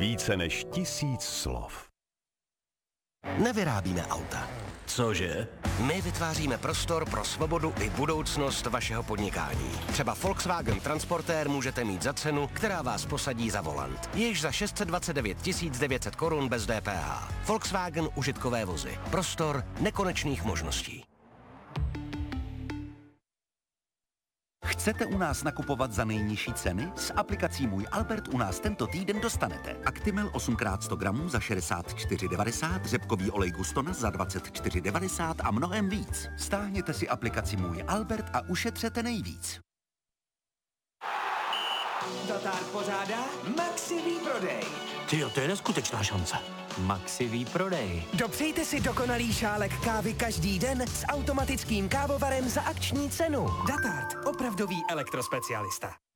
Více než 1000 slov. Nevyrábíme auta. Cože? My vytváříme prostor pro svobodu i budoucnost vašeho podnikání. Třeba Volkswagen Transportér můžete mít za cenu, která vás posadí za volant. Již za 629 900 korun bez DPH. Volkswagen užitkové vozy. Prostor nekonečných možností. Chcete u nás nakupovat za nejnižší ceny? S aplikací Můj Albert u nás tento týden dostanete Actimel 8x100 gramů za 64,90, řepkový olej Gustona za 24,90 a mnohem víc. Stáhněte si aplikaci Můj Albert a ušetřete nejvíc. Datár pořádá Maxi výprodej. Tyjo, to je neskutečná šance. Maxi výprodej. Dopřejte si dokonalý šálek kávy každý den s automatickým kávovarem za akční cenu. Datard, opravdový elektrospecialista.